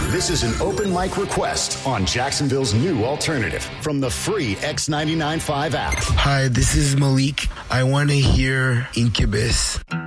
This is an open mic request on Jacksonville's new alternative from the free X99.5 app. Hi, this is Malik. I want to hear Incubus.